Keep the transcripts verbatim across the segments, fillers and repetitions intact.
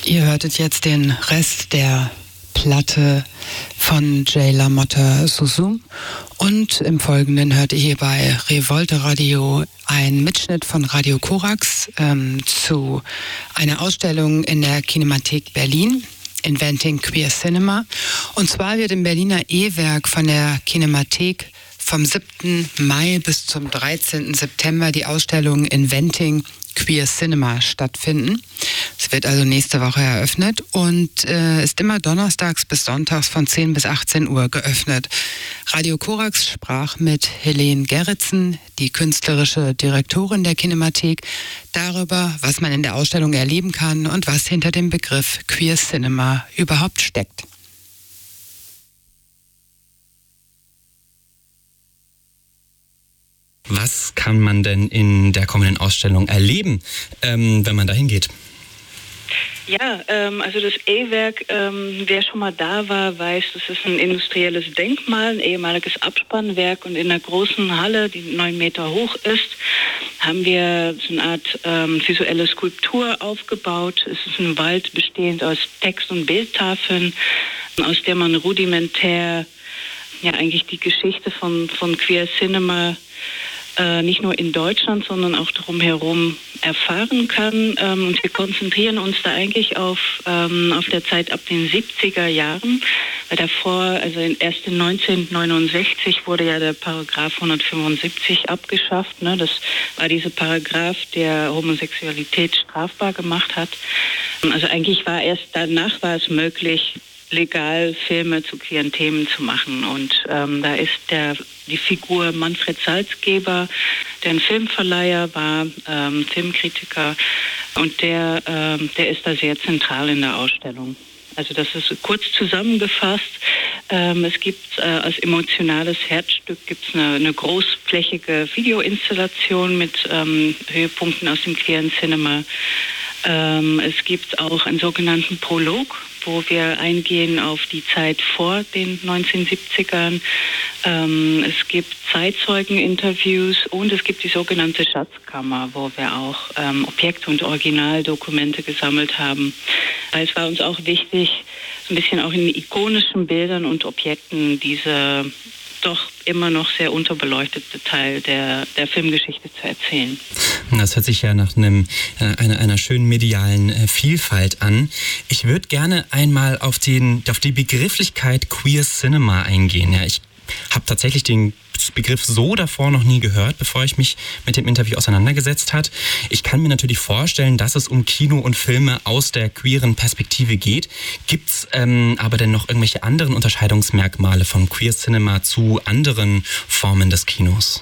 Ihr hörtet jetzt den Rest der Platte von Jay LaMotta Susum und im Folgenden hört ihr hier bei Revolte Radio einen Mitschnitt von Radio Korax ähm, zu einer Ausstellung in der Kinemathek Berlin, Inventing Queer Cinema. Und zwar wird im Berliner E-Werk von der Kinemathek vom siebten Mai bis zum dreizehnten September die Ausstellung Inventing Queer Cinema stattfinden. Es wird also nächste Woche eröffnet und äh, ist immer donnerstags bis sonntags von zehn bis achtzehn Uhr geöffnet. Radio Korax sprach mit Helene Gerritsen, die künstlerische Direktorin der Kinemathek, darüber, was man in der Ausstellung erleben kann und was hinter dem Begriff Queer Cinema überhaupt steckt. Was kann man denn in der kommenden Ausstellung erleben, ähm, wenn man da hingeht? Ja, ähm, also das E-Werk, ähm, wer schon mal da war, weiß, das ist ein industrielles Denkmal, ein ehemaliges Abspannwerk, und in der großen Halle, die neun Meter hoch ist, haben wir so eine Art ähm, visuelle Skulptur aufgebaut. Es ist ein Wald bestehend aus Text- und Bildtafeln, aus der man rudimentär ja eigentlich die Geschichte von, von Queer Cinema Äh, nicht nur in Deutschland, sondern auch drumherum erfahren kann. Ähm, und wir konzentrieren uns da eigentlich auf, ähm, auf der Zeit ab den siebziger Jahren. Weil davor, also erst in neunzehnhundertneunundsechzig wurde ja der Paragraph hundertfünfundsiebzig abgeschafft. Ne? Das war dieser Paragraph, der Homosexualität strafbar gemacht hat. Also eigentlich war erst danach war es möglich, legal Filme zu queeren Themen zu machen. Und ähm, da ist der, die Figur Manfred Salzgeber, der ein Filmverleiher war, ähm, Filmkritiker, und der, ähm, der ist da sehr zentral in der Ausstellung. Also das ist kurz zusammengefasst. Ähm, es gibt äh, als emotionales Herzstück gibt's eine, eine großflächige Videoinstallation mit ähm, Höhepunkten aus dem queeren Cinema. Ähm, es gibt auch einen sogenannten Prolog, wo wir eingehen auf die Zeit vor den neunzehnhundertsiebzigern. Ähm, es gibt Zeitzeugeninterviews und es gibt die sogenannte Schatzkammer, wo wir auch ähm, Objekte und Originaldokumente gesammelt haben. Weil es war uns auch wichtig, so ein bisschen auch in ikonischen Bildern und Objekten diese doch immer noch sehr unterbeleuchtete Teil der, der Filmgeschichte zu erzählen. Das hört sich ja nach einem, äh, einer, einer schönen medialen äh, Vielfalt an. Ich würde gerne einmal auf, den, auf die Begrifflichkeit Queer Cinema eingehen. Ja, ich habe tatsächlich den Begriff so davor noch nie gehört, bevor ich mich mit dem Interview auseinandergesetzt habe. Ich kann mir natürlich vorstellen, dass es um Kino und Filme aus der queeren Perspektive geht. Gibt es ähm, aber denn noch irgendwelche anderen Unterscheidungsmerkmale von Queer Cinema zu anderen Formen des Kinos?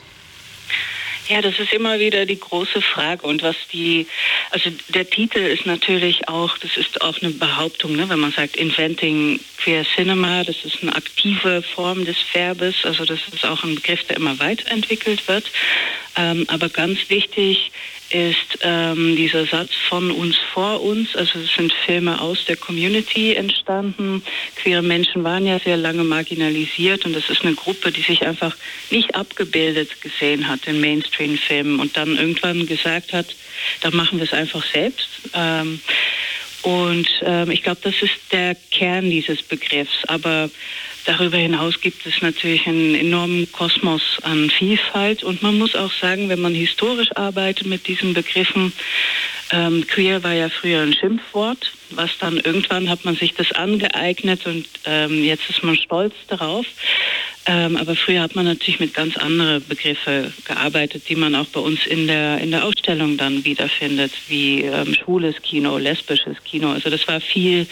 Ja, das ist immer wieder die große Frage. Und was die, also der Titel ist natürlich auch, das ist auch eine Behauptung, ne, wenn man sagt Inventing Queer Cinema, das ist eine aktive Form des Verbes, also das ist auch ein Begriff, der immer weiterentwickelt wird. Ähm, aber ganz wichtig ist ähm, dieser Satz von uns vor uns, also es sind Filme aus der Community entstanden. Queere Menschen waren ja sehr lange marginalisiert und das ist eine Gruppe, die sich einfach nicht abgebildet gesehen hat in Mainstream-Filmen und dann irgendwann gesagt hat, da machen wir es einfach selbst. Ähm, und ähm, ich glaube, das ist der Kern dieses Begriffs, aber darüber hinaus gibt es natürlich einen enormen Kosmos an Vielfalt und man muss auch sagen, wenn man historisch arbeitet mit diesen Begriffen, ähm, queer war ja früher ein Schimpfwort, was dann irgendwann hat man sich das angeeignet und ähm, jetzt ist man stolz darauf. Ähm, aber früher hat man natürlich mit ganz anderen Begriffen gearbeitet, die man auch bei uns in der in der Ausstellung dann wiederfindet, wie ähm, schwules Kino, lesbisches Kino. Also das war viel.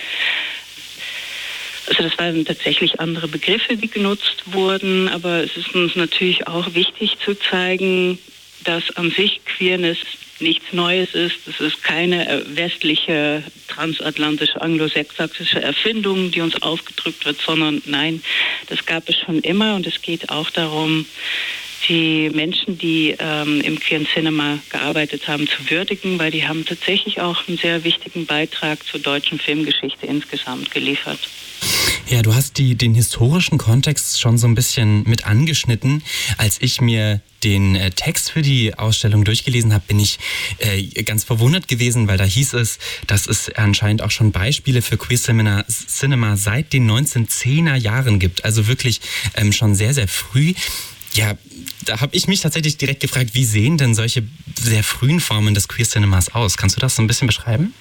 Also das waren tatsächlich andere Begriffe, die genutzt wurden, aber es ist uns natürlich auch wichtig zu zeigen, dass an sich Queerness nichts Neues ist. Es ist keine westliche, transatlantische, anglosächsische Erfindung, die uns aufgedrückt wird, sondern nein, das gab es schon immer und es geht auch darum, die Menschen, die ähm, im queeren Cinema gearbeitet haben, zu würdigen, weil die haben tatsächlich auch einen sehr wichtigen Beitrag zur deutschen Filmgeschichte insgesamt geliefert. Ja, du hast die, den historischen Kontext schon so ein bisschen mit angeschnitten. Als ich mir den äh, Text für die Ausstellung durchgelesen habe, bin ich äh, ganz verwundert gewesen, weil da hieß es, dass es anscheinend auch schon Beispiele für Queer Cinema, Cinema seit den neunzehnhundertzehner Jahren gibt. Also wirklich ähm, schon sehr, sehr früh. Ja, da habe ich mich tatsächlich direkt gefragt, wie sehen denn solche sehr frühen Formen des Queer Cinemas aus? Kannst du das so ein bisschen beschreiben?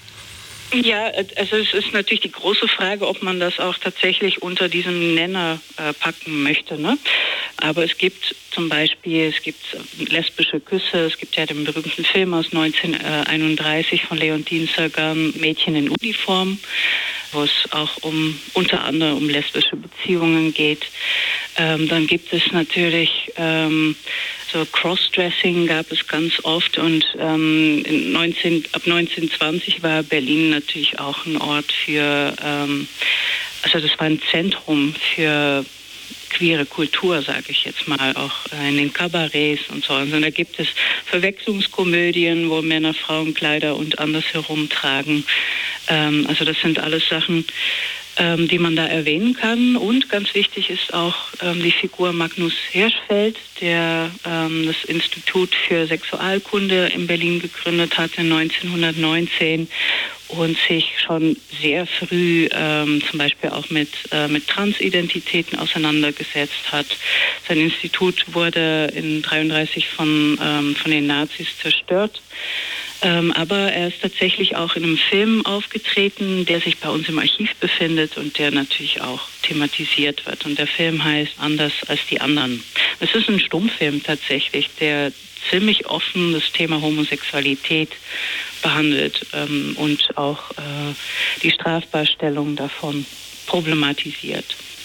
Ja, also es ist natürlich die große Frage, ob man das auch tatsächlich unter diesen Nenner äh, packen möchte, ne? Aber es gibt zum Beispiel, es gibt lesbische Küsse, es gibt ja den berühmten Film aus neunzehnhunderteinunddreißig von Leontine Sagan, Mädchen in Uniform, wo es auch um unter anderem um lesbische Beziehungen geht. Ähm, dann gibt es natürlich ähm, so Crossdressing gab es ganz oft und ähm, in neunzehn, ab neunzehnhundertzwanzig war Berlin natürlich auch ein Ort für, ähm, also das war ein Zentrum für queere Kultur, sage ich jetzt mal, auch in den Kabarets und so. Also da gibt es Verwechslungskomödien, wo Männer Frauenkleider und andersherum tragen. Ähm, also das sind alles Sachen, ähm, die man da erwähnen kann. Und ganz wichtig ist auch ähm, die Figur Magnus Hirschfeld, der ähm, das Institut für Sexualkunde in Berlin gegründet hatte neunzehnhundertneunzehn und sich schon sehr früh ähm, zum Beispiel auch mit, äh, mit Transidentitäten auseinandergesetzt hat. Sein Institut wurde in neunzehnhundertdreiunddreißig von, ähm, von den Nazis zerstört. Ähm, aber er ist tatsächlich auch in einem Film aufgetreten, der sich bei uns im Archiv befindet und der natürlich auch thematisiert wird. Und der Film heißt Anders als die anderen. Es ist ein Stummfilm tatsächlich, der ziemlich offen das Thema Homosexualität behandelt ähm, und auch äh, die Strafbarstellung davon problematisiert.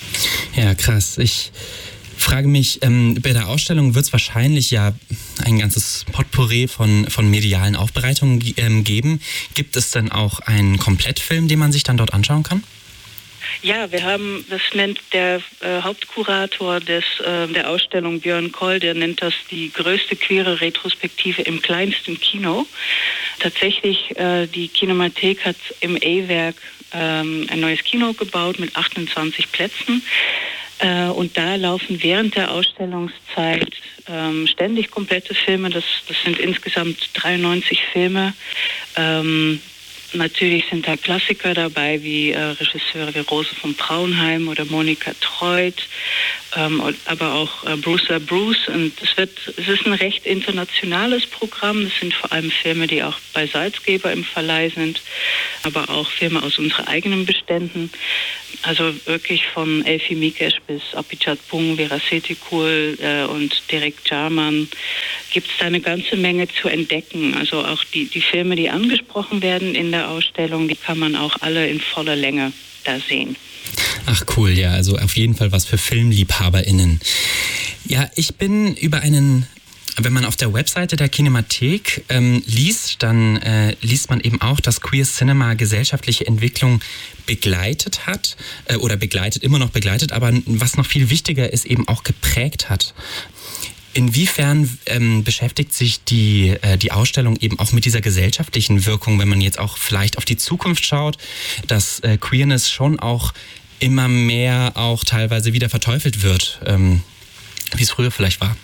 Ja, krass. Ich frage mich, ähm, bei der Ausstellung wird es wahrscheinlich ja ein ganzes Potpourri von, von medialen Aufbereitungen ähm, geben. Gibt es denn auch einen Komplettfilm, den man sich dann dort anschauen kann? Ja, wir haben, das nennt der äh, Hauptkurator des, äh, der Ausstellung, Björn Koll, der nennt das die größte queere Retrospektive im kleinsten Kino. Tatsächlich, äh, die Kinemathek hat im E-Werk ähm, ein neues Kino gebaut mit achtundzwanzig Plätzen. Äh, und da laufen während der Ausstellungszeit ähm, ständig komplette Filme. Das, das sind insgesamt dreiundneunzig Filme. Ähm, Natürlich sind da Klassiker dabei, wie äh, Regisseure wie Rose von Braunheim oder Monika Treut, ähm, aber auch äh, Bruce Bruce. Und es wird, es ist ein recht internationales Programm. Das sind vor allem Filme, die auch bei Salzgeber im Verleih sind, aber auch Filme aus unseren eigenen Beständen. Also wirklich von Elfi Mikesh bis Apichat Pung, Vera Setikul äh, und Derek Jarman gibt es da eine ganze Menge zu entdecken. Also auch die, die Filme, die angesprochen werden in der Ausstellung, die kann man auch alle in voller Länge da sehen. Ach cool, ja, also auf jeden Fall was für FilmliebhaberInnen. Ja, ich bin über einen... Wenn man auf der Webseite der Kinemathek ähm, liest, dann äh, liest man eben auch, dass Queer Cinema gesellschaftliche Entwicklung begleitet hat äh, oder begleitet, immer noch begleitet, aber was noch viel wichtiger ist, eben auch geprägt hat. Inwiefern ähm, beschäftigt sich die, äh, die Ausstellung eben auch mit dieser gesellschaftlichen Wirkung, wenn man jetzt auch vielleicht auf die Zukunft schaut, dass äh, Queerness schon auch immer mehr auch teilweise wieder verteufelt wird, ähm, wie es früher vielleicht war?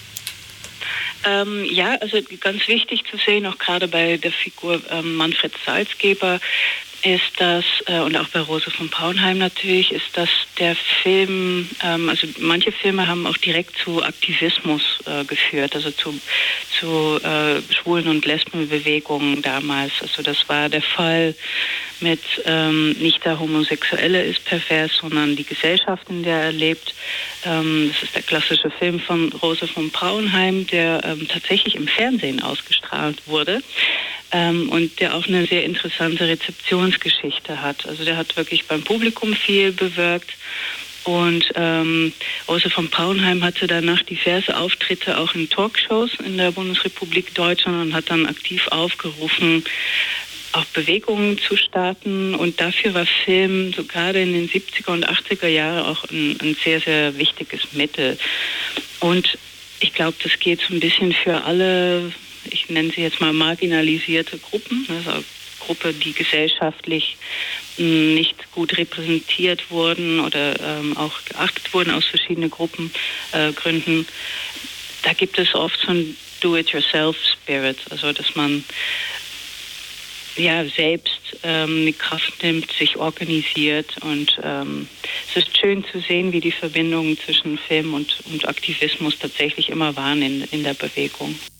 Ähm, ja, also ganz wichtig zu sehen, auch gerade bei der Figur ähm, Manfred Salzgeber, ist das, äh, und auch bei Rose von Braunheim natürlich, ist, dass der Film, ähm, also manche Filme haben auch direkt zu Aktivismus äh, geführt, also zu, zu äh, Schwulen- und Lesbenbewegungen damals. Also das war der Fall mit ähm, nicht der Homosexuelle ist pervers, sondern die Gesellschaft, in der er lebt. Ähm, das ist der klassische Film von Rose von Braunheim, der ähm, tatsächlich im Fernsehen ausgestrahlt wurde. Ähm, und der auch eine sehr interessante Rezeptionsgeschichte hat. Also der hat wirklich beim Publikum viel bewirkt. Und ähm, Rose von Braunheim hatte danach diverse Auftritte auch in Talkshows in der Bundesrepublik Deutschland und hat dann aktiv aufgerufen, auch Bewegungen zu starten. Und dafür war Film so gerade in den siebziger und achtziger Jahren auch ein, ein sehr, sehr wichtiges Mittel. Und ich glaube, das geht so ein bisschen für alle, ich nenne sie jetzt mal marginalisierte Gruppen, also Gruppe, die gesellschaftlich mh, nicht gut repräsentiert wurden oder ähm, auch geachtet wurden aus verschiedenen Gruppengründen. Äh, da gibt es oft so ein Do-it-yourself-Spirit, also dass man ja selbst ähm, die Kraft nimmt, sich organisiert und ähm, es ist schön zu sehen, wie die Verbindungen zwischen Film und, und Aktivismus tatsächlich immer waren in, in der Bewegung.